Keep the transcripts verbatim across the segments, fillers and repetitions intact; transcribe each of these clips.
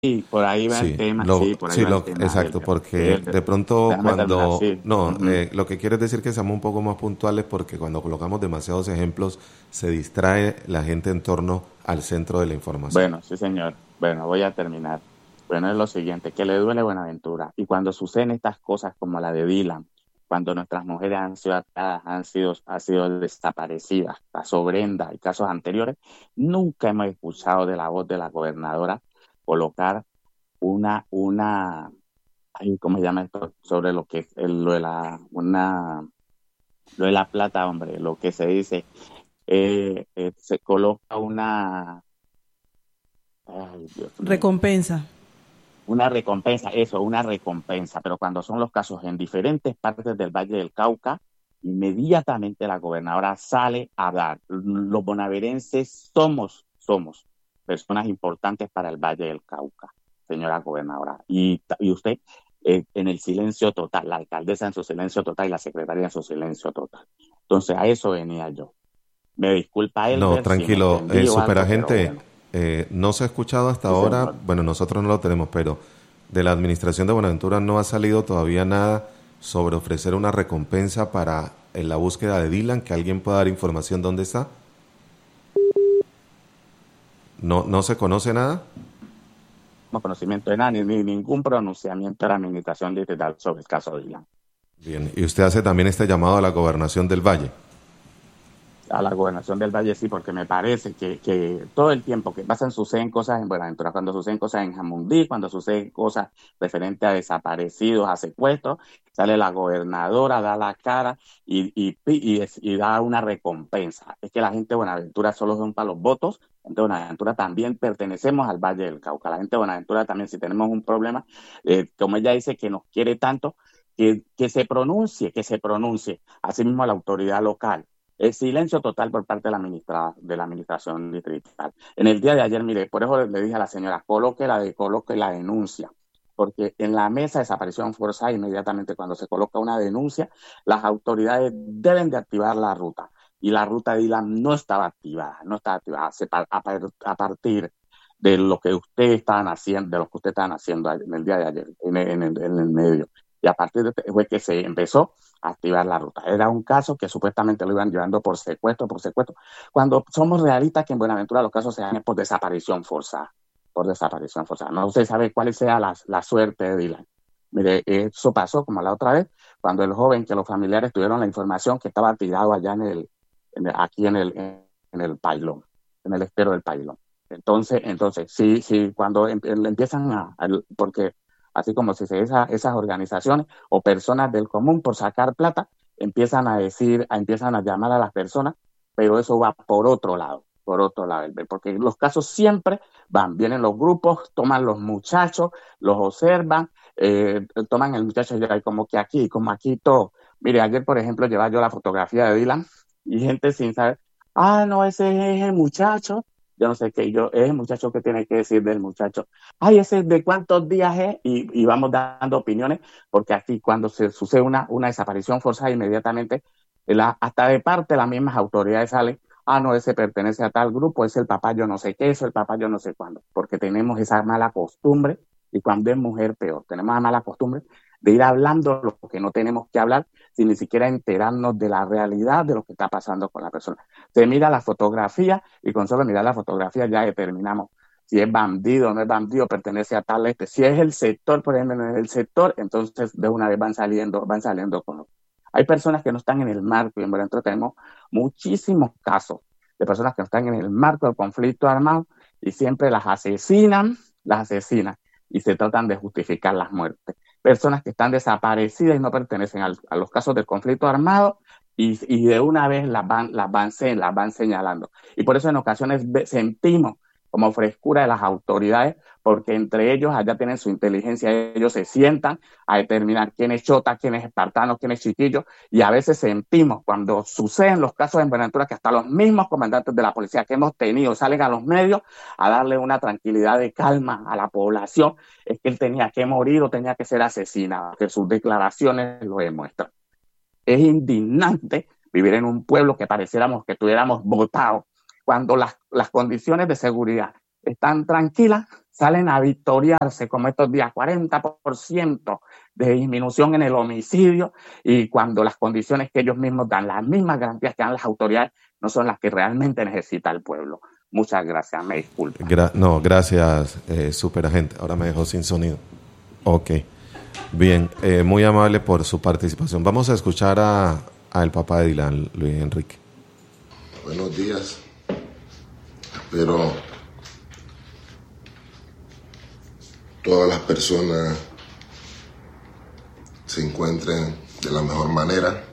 Sí, por ahí va el Sí, tema, lo, sí, por ahí sí, va el lo, tema del, exacto, porque del- de pronto déjame terminar, cuando, sí. no, Ujú. eh, lo que quiere decir que seamos un poco más puntuales porque cuando colocamos demasiados ejemplos se distrae la gente en torno al centro de la información. Bueno, sí, señor. Bueno, voy a terminar. Bueno, es lo siguiente, que le duele Buenaventura. Y cuando suceden estas cosas como la de Dylan, cuando nuestras mujeres han sido atadas, han sido, han sido desaparecidas, caso Brenda y casos anteriores, nunca hemos escuchado de la voz de la gobernadora colocar una, una, ay, ¿cómo se llama esto? Sobre lo que es el- lo de la, una, lo de la plata, hombre, lo que se dice, eh, eh, se coloca una, ay, Dios mío. Recompensa. Una recompensa, eso, una recompensa, pero cuando son los casos en diferentes partes del Valle del Cauca, inmediatamente la gobernadora sale a dar. Los bonaverenses somos, somos personas importantes para el Valle del Cauca, señora gobernadora. Y, y usted eh, en el silencio total, la alcaldesa en su silencio total y la secretaria en su silencio total. Entonces a eso venía yo. Me disculpa No, Elber si me tranquilo, eh, extendí o algo, pero superagente, bueno, eh, no se ha escuchado hasta sí ahora, señor. bueno, nosotros no lo tenemos, pero de la administración de Buenaventura no ha salido todavía nada sobre ofrecer una recompensa para en la búsqueda de Dylan, que alguien pueda dar información dónde está. No, no se conoce nada. Conocimiento de nada, ni, ni ningún pronunciamiento de la administración distrital sobre el caso de Dylan. Bien, y usted hace también este llamado a la gobernación del Valle. A la gobernación del Valle sí, porque me parece que, que todo el tiempo que pasan suceden cosas en Buenaventura, cuando suceden cosas en Jamundí, cuando suceden cosas referentes a desaparecidos, a secuestros, sale la gobernadora, da la cara y, y, y, y da una recompensa. Es que la gente de Buenaventura solo son para los votos, la gente de Buenaventura también pertenecemos al Valle del Cauca. La gente de Buenaventura también, si tenemos un problema, eh, como ella dice que nos quiere tanto, que, que se pronuncie, que se pronuncie. Asimismo, la autoridad local. El silencio total por parte de la, administra, de la administración distrital. En el día de ayer, mire, por eso le dije a la señora, coloque la, de, coloque la denuncia, porque en la mesa de desaparición forzada, inmediatamente cuando se coloca una denuncia, las autoridades deben de activar la ruta. Y la ruta de Dylan no estaba activada, no estaba activada. A partir de lo que ustedes estaban haciendo, de lo que ustedes estaban haciendo en el día de ayer, en el, en el, en el medio. Y a partir de fue que se empezó activar la ruta. Era un caso que supuestamente lo iban llevando por secuestro, por secuestro. Cuando somos realistas que en Buenaventura los casos se dan por desaparición forzada, por desaparición forzada. No se sabe cuál sea la, la suerte de Dylan. Mire, eso pasó como la otra vez, cuando el joven, que los familiares tuvieron la información que estaba tirado allá en el, en el aquí en el, en el Pailón, en el estero del Pailón. Entonces, entonces, sí, sí, cuando em, empiezan a, a, porque así como si se esa, esas organizaciones o personas del común por sacar plata, empiezan a decir, a, empiezan a llamar a las personas, pero eso va por otro lado, por otro lado, porque los casos siempre van, vienen los grupos, toman los muchachos, los observan, eh, toman el muchacho y como que aquí, como aquí todo. Mire, ayer, por ejemplo, llevaba yo la fotografía de Dylan y gente sin saber, ah, no, ese es el muchacho, yo no sé qué, yo, es el muchacho que tiene que decir del muchacho. Ay, ese de cuántos días es, y, y vamos dando opiniones, porque aquí cuando se sucede una, una desaparición forzada, inmediatamente, la, hasta de parte de las mismas autoridades salen, ah, no, ese pertenece a tal grupo, es el papá yo no sé qué, eso el papá yo no sé cuándo, porque tenemos esa mala costumbre, y cuando es mujer peor, tenemos la mala costumbre de ir hablando lo que no tenemos que hablar, sin ni siquiera enterarnos de la realidad de lo que está pasando con la persona. Se mira la fotografía y con solo mirar la fotografía ya determinamos si es bandido o no es bandido, pertenece a tal este. Si es el sector, por ejemplo, en el sector, entonces de una vez van saliendo, van saliendo con otro. Hay personas que no están en el marco y en Buenaventura tenemos muchísimos casos de personas que no están en el marco del conflicto armado y siempre las asesinan, las asesinan y se tratan de justificar las muertes. Personas que están desaparecidas y no pertenecen al, a los casos del conflicto armado y, y de una vez las van, las, van, las van señalando. Y por eso en ocasiones sentimos como frescura de las autoridades, porque entre ellos allá tienen su inteligencia, ellos se sientan a determinar quién es chota, quién es espartano, quién es chiquillo, y a veces sentimos cuando suceden los casos en Buenaventura que hasta los mismos comandantes de la policía que hemos tenido salen a los medios a darle una tranquilidad de calma a la población, es que él tenía que morir o tenía que ser asesinado, que sus declaraciones lo demuestran. Es indignante vivir en un pueblo que pareciéramos que estuviéramos votados cuando las, las condiciones de seguridad están tranquilas salen a victoriarse como estos días, cuarenta por ciento de disminución en el homicidio, y cuando las condiciones que ellos mismos dan, las mismas garantías que dan las autoridades, no son las que realmente necesita el pueblo. Muchas gracias, me disculpo. Gra- no, gracias, eh, superagente. Ahora me dejó sin sonido. Ok. Bien, eh, muy amable por su participación. Vamos a escuchar a, a el papá de Dylan, Luis Enrique. Buenos días. Espero todas las personas se encuentren de la mejor manera.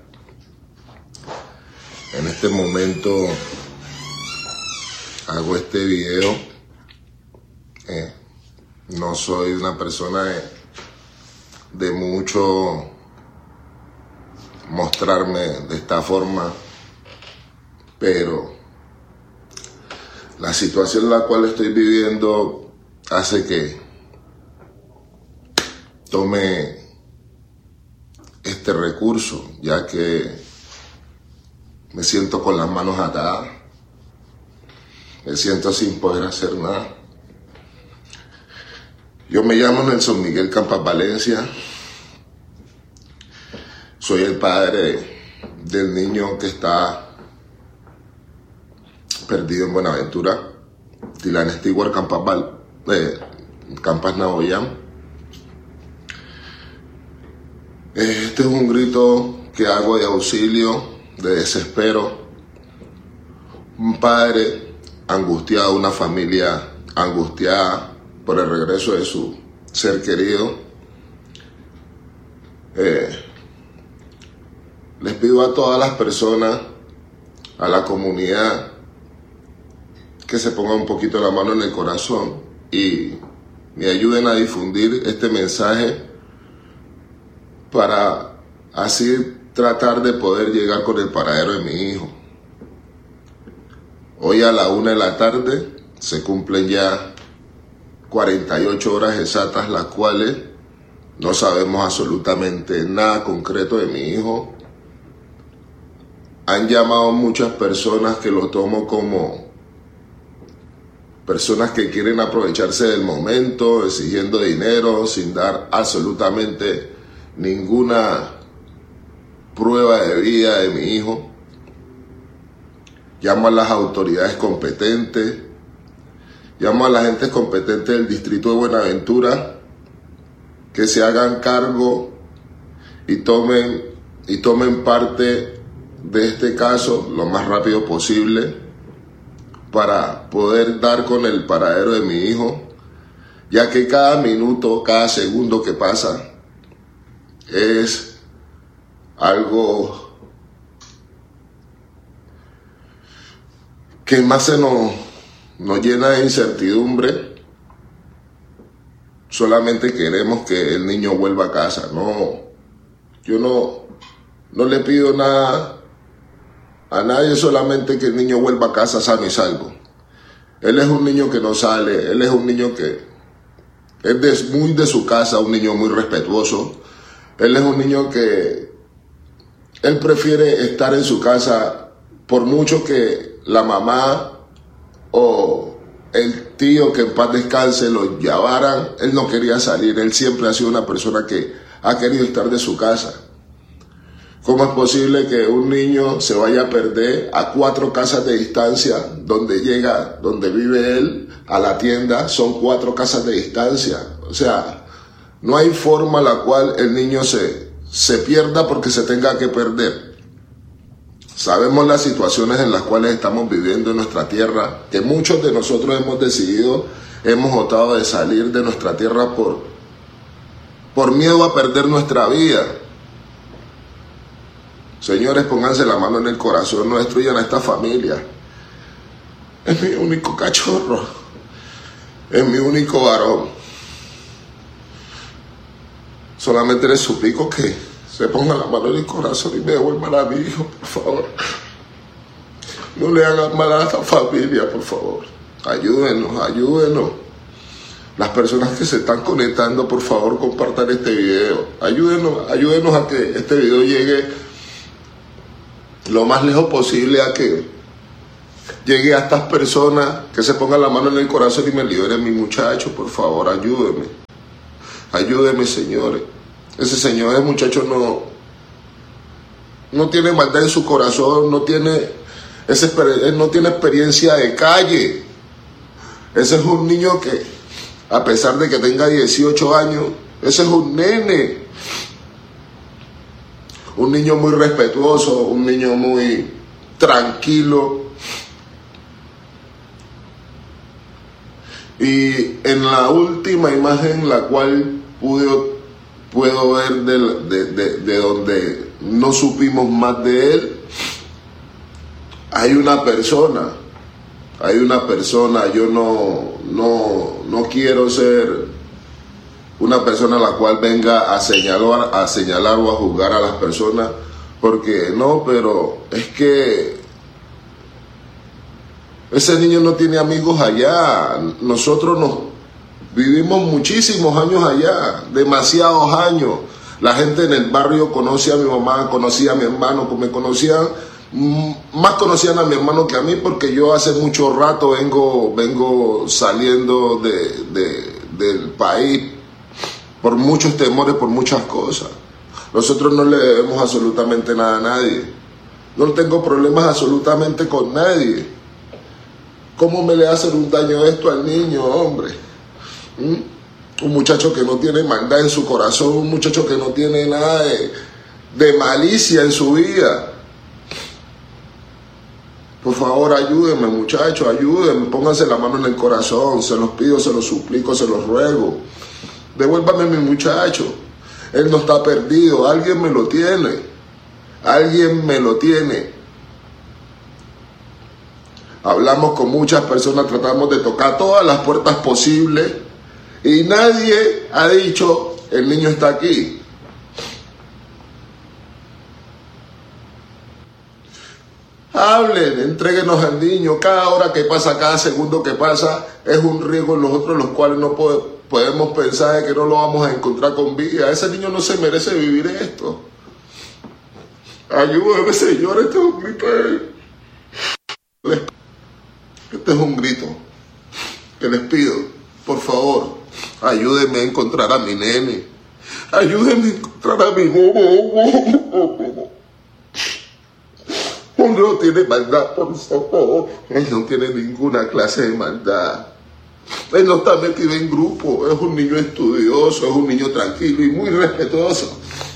En este momento hago este video. Eh, no soy una persona de, de mucho mostrarme de esta forma, pero la situación en la cual estoy viviendo hace que tome este recurso, ya que me siento con las manos atadas, me siento sin poder hacer nada. Yo me llamo Nelson Miguel Campas Valencia, soy el padre del niño que está perdido en Buenaventura, Dylan Stewart Campas, Val, eh, Campas Naboyán. Este es un grito que hago de auxilio, de desespero. Un padre angustiado, una familia angustiada por el regreso de su ser querido. Eh, les pido a todas las personas, a la comunidad, que se pongan un poquito la mano en el corazón y me ayuden a difundir este mensaje para así tratar de poder llegar con el paradero de mi hijo. Hoy a la una de la tarde se cumplen ya cuarenta y ocho horas exactas, las cuales no sabemos absolutamente nada concreto de mi hijo. Han llamado muchas personas que lo tomo como personas que quieren aprovecharse del momento, exigiendo dinero sin dar absolutamente ninguna prueba de vida de mi hijo. Llamo a las autoridades competentes, llamo a la gente competente del distrito de Buenaventura que se hagan cargo y tomen, y tomen parte de este caso lo más rápido posible para poder dar con el paradero de mi hijo, ya que cada minuto, cada segundo que pasa es algo que más se nos, nos llena de incertidumbre. Solamente queremos que el niño vuelva a casa. No, yo no, no le pido nada a nadie, solamente que el niño vuelva a casa sano y salvo. Él es un niño que no sale, él es un niño que es de, muy de su casa, un niño muy respetuoso. Él es un niño que él prefiere estar en su casa, por mucho que la mamá o el tío, que en paz descanse, lo llevaran. Él no quería salir, él siempre ha sido una persona que ha querido estar de su casa. ¿Cómo es posible que un niño se vaya a perder a cuatro casas de distancia donde llega, donde vive él, a la tienda? Son cuatro casas de distancia. O sea, no hay forma en la cual el niño se, se pierda porque se tenga que perder. Sabemos las situaciones en las cuales estamos viviendo en nuestra tierra, que muchos de nosotros hemos decidido, hemos optado de salir de nuestra tierra por, por miedo a perder nuestra vida. Señores, pónganse la mano en el corazón, no destruyan a esta familia. Es mi único cachorro, es mi único varón. Solamente les suplico que se pongan la mano en el corazón y me devuelvan a mi hijo, por favor. No le hagan mal a esta familia, por favor. Ayúdenos, ayúdenos. Las personas que se están conectando, por favor, compartan este video. Ayúdenos, ayúdenos a que este video llegue lo más lejos posible, a que llegue a estas personas, que se pongan la mano en el corazón y me liberen mi muchacho, por favor, ayúdeme. Ayúdeme, señores. Ese señor, ese muchacho no, no tiene maldad en su corazón, no tiene, ese, él no tiene experiencia de calle. Ese es un niño que, a pesar de que tenga dieciocho años, ese es un nene. Un niño muy respetuoso, un niño muy tranquilo. Y en la última imagen, la cual pude, puedo ver de, de, de, de donde no supimos más de él, hay una persona, hay una persona, yo no, no, no quiero ser una persona a la cual venga a señalar, a señalar o a juzgar a las personas, porque no, pero es que ese niño no tiene amigos allá. Nosotros nos vivimos muchísimos años allá, demasiados años. La gente en el barrio conoce a mi mamá, conocía a mi hermano, me conocían, más conocían a mi hermano que a mí, porque yo hace mucho rato vengo, vengo saliendo de, de, del país por muchos temores, por muchas cosas. Nosotros no le debemos absolutamente nada a nadie. No tengo problemas absolutamente con nadie. ¿Cómo me le hacen un daño esto al niño, hombre? ¿Mm? Un muchacho que no tiene maldad en su corazón, un muchacho que no tiene nada de, de malicia en su vida. Por favor, ayúdenme, muchachos, ayúdenme, pónganse la mano en el corazón, se los pido, se los suplico, se los ruego. Devuélvame a mi muchacho, él no está perdido, alguien me lo tiene, alguien me lo tiene. Hablamos con muchas personas, tratamos de tocar todas las puertas posibles y nadie ha dicho, el niño está aquí. Hablen, entréguenos al niño. Cada hora que pasa, cada segundo que pasa es un riesgo en nosotros, los cuales no podemos, podemos pensar que no lo vamos a encontrar con vida. Ese niño no se merece vivir esto. Ayúdame, Señor, este es un grito. Este es un grito que les pido, por favor, ayúdenme a encontrar a mi nene. Ayúdenme a encontrar a mi nene. Él no tiene maldad, por favor. Él no tiene ninguna clase de maldad. Él no está metido en grupo. Es un niño estudioso, es un niño tranquilo y muy respetuoso.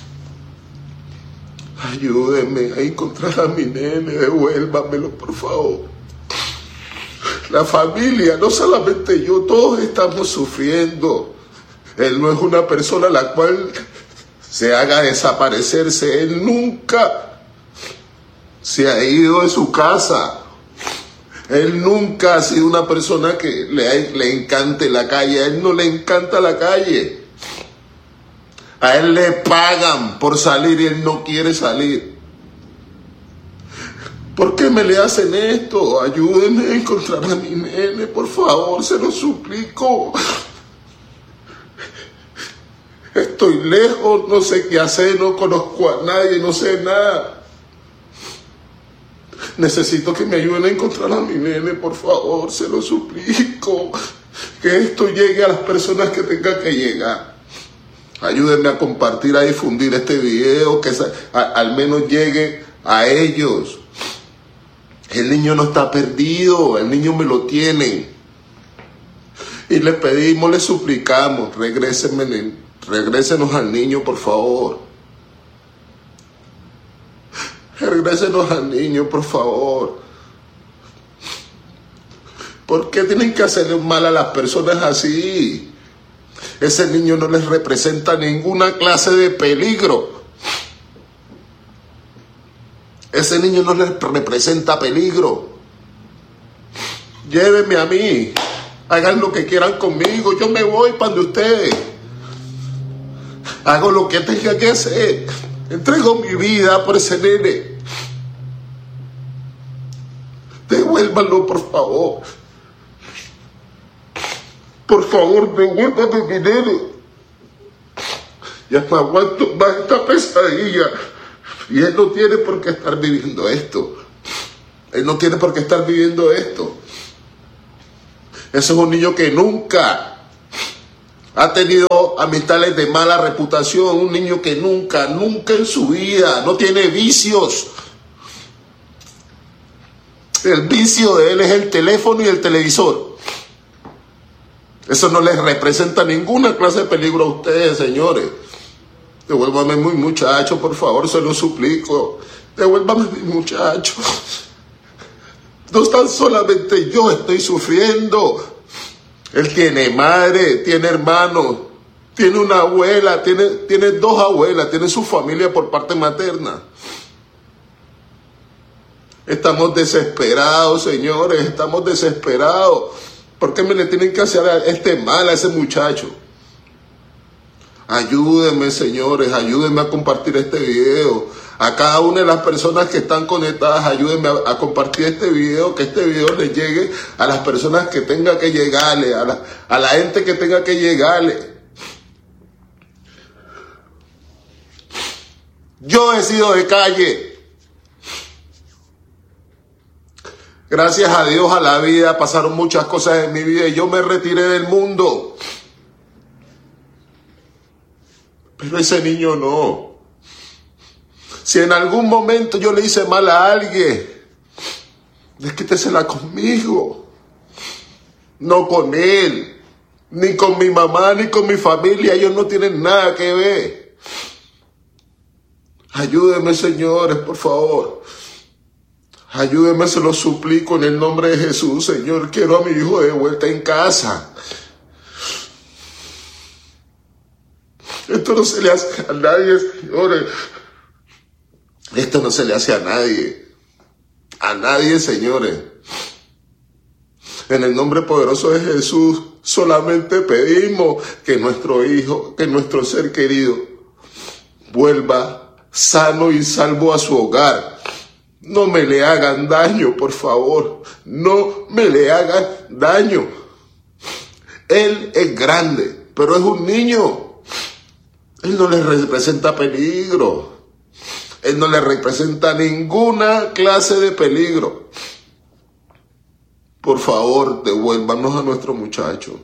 Ayúdenme a encontrar a mi nene. Devuélvamelo, por favor. La familia, no solamente yo, todos estamos sufriendo. Él no es una persona a la cual se haga desaparecerse. Él nunca se ha ido de su casa. Él nunca ha sido una persona que le, le encante la calle. A él no le encanta la calle. A él le pagan por salir y él no quiere salir. ¿Por qué me le hacen esto? Ayúdenme a encontrar a mi nene, por favor, se lo suplico. Estoy lejos, no sé qué hacer, no conozco a nadie, no sé nada. Necesito que me ayuden a encontrar a mi nene, por favor, se lo suplico. Que esto llegue a las personas que tengan que llegar. Ayúdenme a compartir, a difundir este video, que a, al menos llegue a ellos. El niño no está perdido, el niño me lo tienen. Y le pedimos, le suplicamos, regrésenme, regrésenos al niño, por favor. Regrésenos al niño, por favor. ¿Por qué tienen que hacerle mal a las personas así? Ese niño no les representa ninguna clase de peligro. Ese niño no les representa peligro. Llévenme a mí. Hagan lo que quieran conmigo. Yo me voy para donde ustedes. Hago lo que tenga que hacer. Entrego mi vida por ese nene. Devuélvanlo, por favor. Por favor, devuélvame mi nene. Ya no aguanto más esta pesadilla. Y él no tiene por qué estar viviendo esto. Él no tiene por qué estar viviendo esto. Ese es un niño que nunca ha tenido amistades de mala reputación. Un niño que nunca, nunca en su vida, no tiene vicios. El vicio de él es el teléfono y el televisor. Eso no les representa ninguna clase de peligro a ustedes, señores. Devuélvame mi muchacho, por favor, se lo suplico. Devuélvame mi muchacho. No tan solamente yo estoy sufriendo. Él tiene madre, tiene hermanos, tiene una abuela, tiene, tiene dos abuelas, tiene su familia por parte materna. Estamos desesperados, señores, estamos desesperados. ¿Por qué me le tienen que hacer este mal a ese muchacho? Ayúdenme, señores, ayúdenme a compartir este video. A cada una de las personas que están conectadas, ayúdenme a, a compartir este video, que este video les llegue a las personas que tenga que llegarle, a la, a la gente que tenga que llegarle. Yo he sido de calle. Gracias a Dios, a la vida, pasaron muchas cosas en mi vida y yo me retiré del mundo. Pero ese niño no. Si en algún momento yo le hice mal a alguien, desquítesela conmigo, no con él, ni con mi mamá, ni con mi familia. Ellos no tienen nada que ver. Ayúdenme, señores, por favor. Ayúdenme, se lo suplico en el nombre de Jesús, Señor. Quiero a mi hijo de vuelta en casa. Esto no se le hace a nadie, señores. Esto no se le hace a nadie. A nadie, señores. En el nombre poderoso de Jesús, solamente pedimos que nuestro hijo, que nuestro ser querido, vuelva sano y salvo a su hogar. No me le hagan daño, por favor. No me le hagan daño. Él es grande, pero es un niño. Él no le representa peligro. Él no le representa ninguna clase de peligro. Por favor, devuélvanos a nuestro muchacho.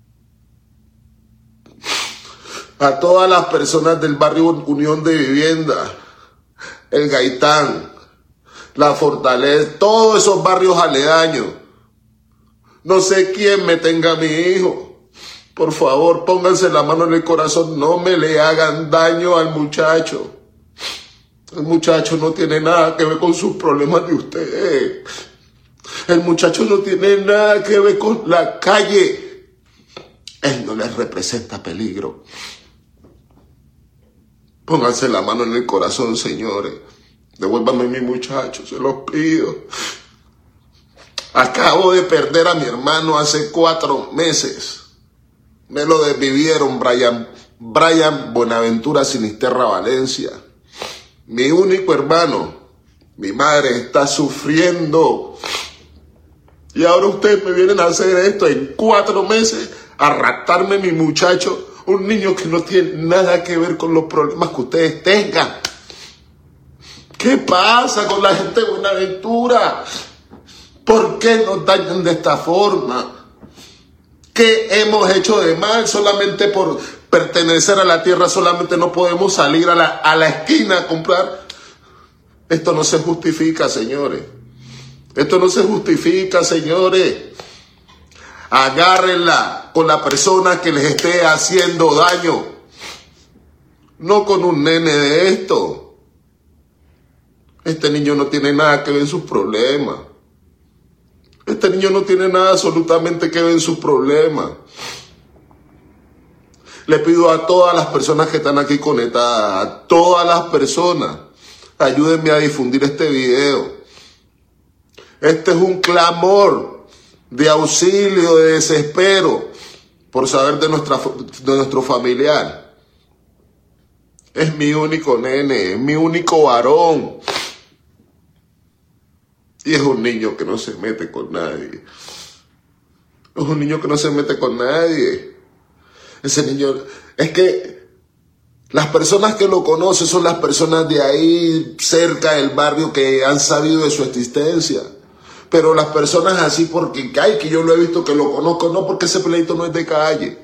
A todas las personas del barrio Unión de Vivienda, El Gaitán, La Fortaleza, todos esos barrios aledaños. No sé quién me tenga a mi hijo. Por favor, pónganse la mano en el corazón. No me le hagan daño al muchacho. El muchacho no tiene nada que ver con sus problemas de usted. El muchacho no tiene nada que ver con la calle. Él no les representa peligro. Pónganse la mano en el corazón, señores. Devuélvame a mi muchacho, se los pido. Acabo de perder a mi hermano hace cuatro meses. Me lo desvivieron, Brian, Brian Buenaventura Sinisterra Valencia. Mi único hermano. Mi madre está sufriendo. Y ahora ustedes me vienen a hacer esto en cuatro meses, a raptarme mi muchacho, un niño que no tiene nada que ver con los problemas que ustedes tengan. ¿Qué pasa con la gente de Buenaventura? ¿Por qué nos dañan de esta forma? ¿Qué hemos hecho de mal? Solamente por pertenecer a la tierra, solamente no podemos salir a la, a la esquina a comprar. Esto no se justifica, señores. Esto no se justifica, señores. Agárrenla con la persona que les esté haciendo daño. No con un nene de esto. Este niño no tiene nada que ver en sus problemas. Este niño no tiene nada absolutamente que ver en sus problemas. Le pido a todas las personas que están aquí conectadas, a todas las personas, ayúdenme a difundir este video. Este es un clamor de auxilio, de desespero, por saber de, nuestra, de nuestro familiar. Es mi único nene, es mi único varón. Y es un niño que no se mete con nadie. Es un niño que no se mete con nadie. Ese niño, es que las personas que lo conocen son las personas de ahí cerca del barrio que han sabido de su existencia. Pero las personas así porque hay que yo lo he visto, que lo conozco, no, porque ese peleito no es de calle.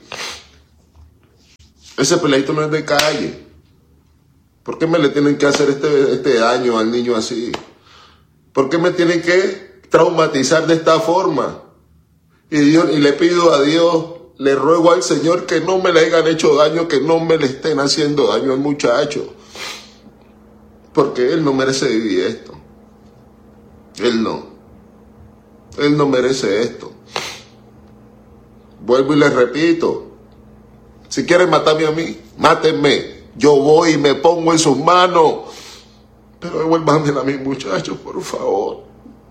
Ese peleito no es de calle. ¿Por qué me le tienen que hacer este, este daño al niño así? ¿Por qué me tienen que traumatizar de esta forma? Y, Dios, y le pido a Dios, le ruego al Señor que no me le hayan hecho daño, que no me le estén haciendo daño al muchacho. Porque él no merece vivir esto. Él no. Él no merece esto. Vuelvo y les repito. Si quieren matarme a mí, mátenme. Yo voy y me pongo en sus manos. Pero devuélvanme a mis muchachos, por favor.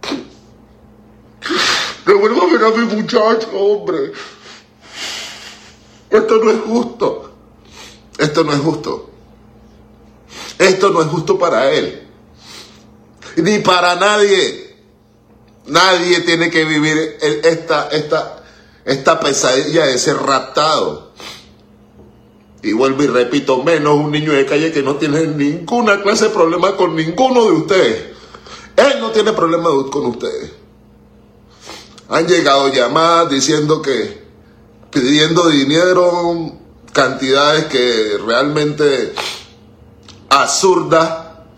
Devuélvanme a mis muchachos, hombre. Esto no es justo. Esto no es justo. Esto no es justo para él. Ni para nadie. Nadie tiene que vivir esta, esta, esta pesadilla de ser raptado. Y vuelvo y repito, menos un niño de calle que no tiene ninguna clase de problema con ninguno de ustedes. Él no tiene problema con ustedes. Han llegado llamadas diciendo que, pidiendo dinero, cantidades que realmente absurdas,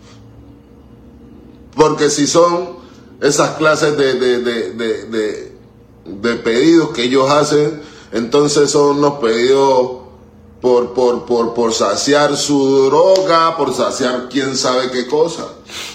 porque si son esas clases de, de, de, de, de, de pedidos que ellos hacen, entonces son unos pedidos por, por, por, por saciar su droga, por saciar quién sabe qué cosa.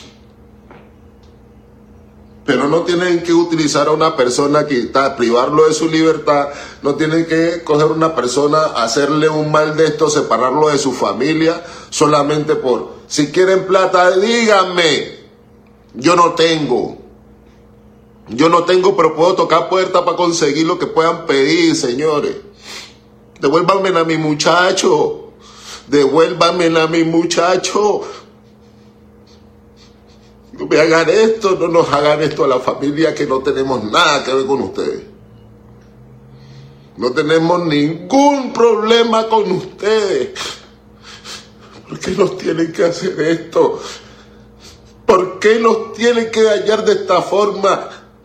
Pero no tienen que utilizar a una persona, quitar, privarlo de su libertad, no tienen que coger a una persona, hacerle un mal de esto, separarlo de su familia, solamente por, si quieren plata, díganme, yo no tengo, yo no tengo, pero puedo tocar puertas para conseguir lo que puedan pedir, señores. Devuélvanme a mi muchacho, devuélvanme a mi muchacho. No me hagan esto, no nos hagan esto a la familia, que no tenemos nada que ver con ustedes. No tenemos ningún problema con ustedes. ¿Por qué nos tienen que hacer esto? ¿Por qué nos tienen que dañar de esta forma?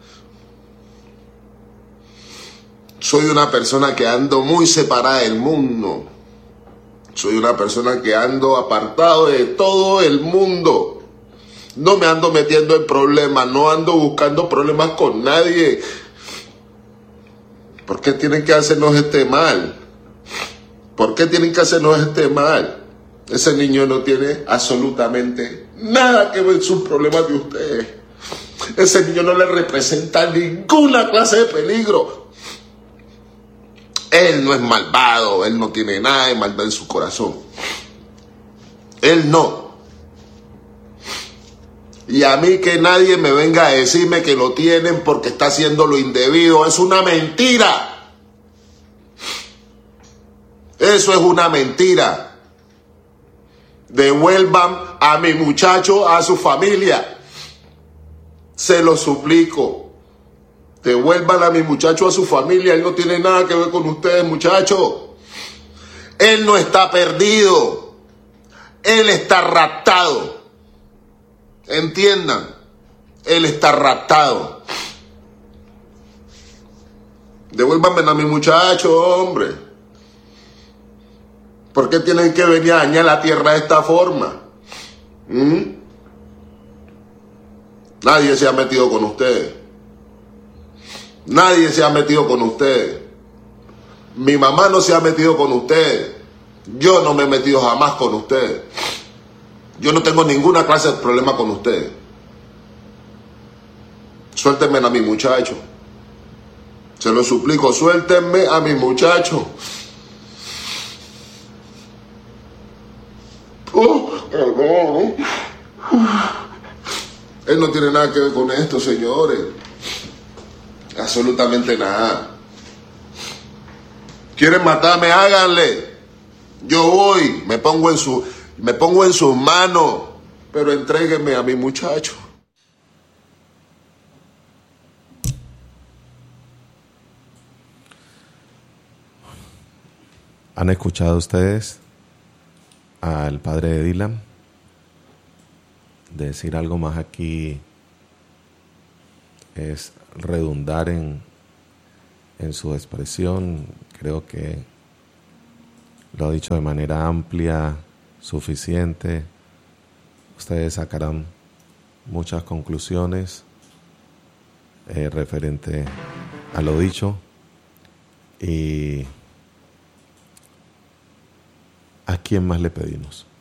Soy una persona que ando muy separada del mundo. Soy una persona que ando apartado de todo el mundo. No me ando metiendo en problemas, no ando buscando problemas con nadie. ¿Por qué tienen que hacernos este mal? ¿Por qué tienen que hacernos este mal? Ese niño no tiene absolutamente nada que ver sus problemas de ustedes. Ese niño no le representa ninguna clase de peligro. Él no es malvado, él no tiene nada de maldad en su corazón. Él no. Y a mí que nadie me venga a decirme que lo tienen porque está haciendo lo indebido. Es una mentira. Eso es una mentira. Devuelvan a mi muchacho a su familia. Se lo suplico. Devuelvan a mi muchacho a su familia. Él no tiene nada que ver con ustedes, muchachos. Él no está perdido. Él está raptado. Entiendan, él está raptado. Devuélvanme a mi muchacho, hombre. ¿Por qué tienen que venir a dañar la tierra de esta forma? ¿Mm? Nadie se ha metido con ustedes. Nadie se ha metido con ustedes. Mi mamá no se ha metido con ustedes. Yo no me he metido jamás con ustedes. Yo no tengo ninguna clase de problema con ustedes. Suéltenme a mi muchacho. Se lo suplico, suéltenme a mi muchacho. Oh, oh, oh. Él no tiene nada que ver con esto, señores. Absolutamente nada. ¿Quieren matarme? Háganle. Yo voy, me pongo en su... Me pongo en sus manos, pero entréguenme a mi muchacho. ¿Han escuchado ustedes al padre de Dylan decir algo más aquí es redundar en, en su expresión. Creo que lo ha dicho de manera amplia, suficiente. Ustedes sacarán muchas conclusiones eh, referente a lo dicho. Y ¿a quién más le pedimos?